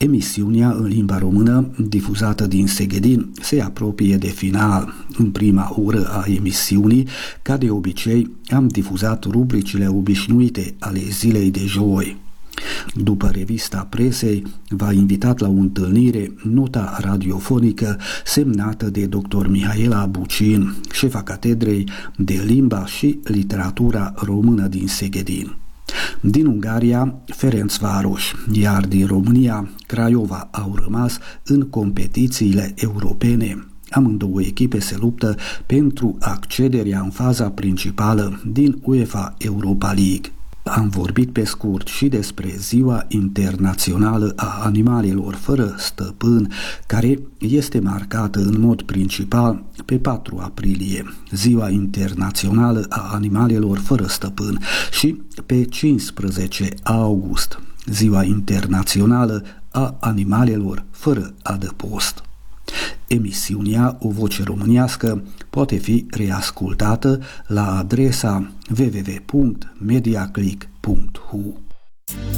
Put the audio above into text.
Emisiunea în limba română, difuzată din Seghedin, se apropie de final. În prima oră a emisiunii, ca de obicei, am difuzat rubricile obișnuite ale zilei de joi. După revista presei, v-a invitat la o întâlnire nota radiofonică semnată de dr. Mihaela Bucin, șefa catedrei de limba și literatura română din Seghedin. Din Ungaria, Ferencváros, iar din România, Craiova au rămas în competițiile europene. Amândouă echipe se luptă pentru accederea în faza principală din UEFA Europa League. Am vorbit pe scurt și despre Ziua Internațională a Animalelor Fără Stăpân, care este marcată în mod principal pe 4 aprilie, Ziua Internațională a Animalelor Fără Stăpân, și pe 15 august, Ziua Internațională a Animalelor Fără Adăpost. Emisiunea O Voce Românească poate fi reascultată la adresa www.mediaclick.hu.